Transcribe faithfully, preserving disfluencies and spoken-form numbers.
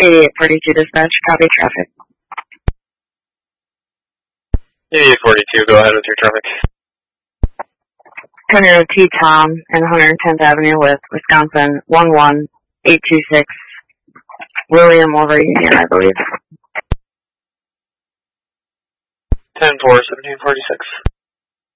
eighty-eight forty-two dispatch, copy traffic. eighty-eight forty-two, go ahead with your traffic. Conroe T. Tom and one hundred tenth Avenue with Wisconsin one one eight two six. William over Union, I believe. ten four, seventeen forty-six.